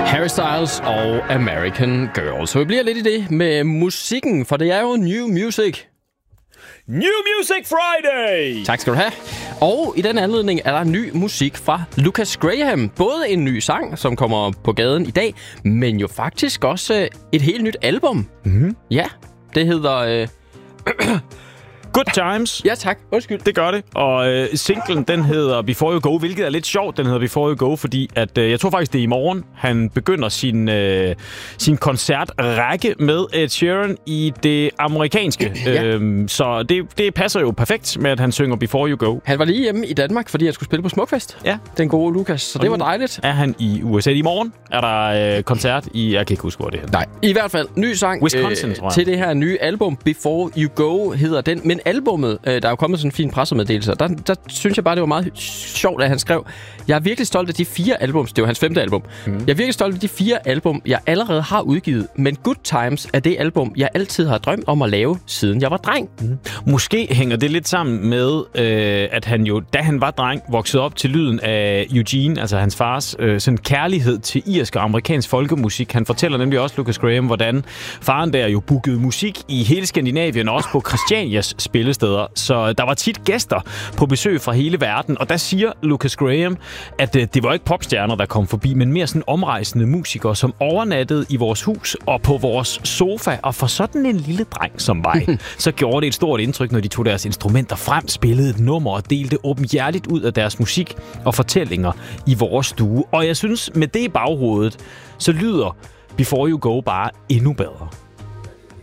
Harry Styles og American Girl. Så vi bliver lidt i det med musikken, for det er jo New Music. New Music Friday! Tak skal du have. Og i den anledning er der ny musik fra Lucas Graham. Både en ny sang, som kommer på gaden i dag, men jo faktisk også et helt nyt album. Mm-hmm. Ja, det hedder... Good Times. Ja, tak. Undskyld. Det gør det. Og singlen, den hedder Before You Go, hvilket er lidt sjovt. Den hedder Before You Go, fordi at, jeg tror faktisk, det er i morgen, han begynder sin koncertrække med Ed Sheeran i det amerikanske. Ja. Så det passer jo perfekt med, at han synger Before You Go. Han var lige hjemme i Danmark, fordi han skulle spille på Smukfest. Ja. Den gode Lucas. Så det var dejligt. Er han i USA? I morgen er der koncert i... Jeg kan ikke huske, hvor det hedder. Nej, i hvert fald ny sang Wisconsin, tror jeg. Til det her nye album. Before You Go hedder den. Men albummet, der er jo kommet sådan en fin pressemeddelelse, der synes jeg bare, det var meget sjovt, at han skrev, jeg er virkelig stolt af de 4 albums, det var hans 5. album, jeg er virkelig stolt af de 4 album, jeg allerede har udgivet, men Good Times er det album, jeg altid har drømt om at lave, siden jeg var dreng. Måske hænger det lidt sammen med, at han jo, da han var dreng, voksede op til lyden af Eugene, altså hans fars sådan kærlighed til irsk og amerikansk folkemusik. Han fortæller nemlig også, Lucas Graham, hvordan faren der jo bookede musik i hele Skandinavien, også på Christianias spillesteder. Så der var tit gæster på besøg fra hele verden, og der siger Lucas Graham, at det var ikke popstjerner, der kom forbi, men mere sådan omrejsende musikere, som overnattede i vores hus og på vores sofa, og for sådan en lille dreng som mig, så gjorde det et stort indtryk, når de tog deres instrumenter frem, spillede et nummer og delte åbenhjertigt ud af deres musik og fortællinger i vores stue. Og jeg synes, med det i baghovedet, så lyder Before You Go bare endnu bedre.